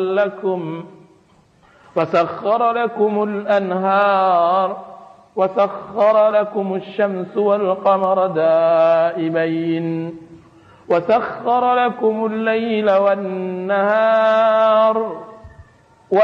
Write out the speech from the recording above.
لكم وسخر لكم الأنهار وسخر لكم الشمس والقمر دائبين وسخر لكم الليل والنهار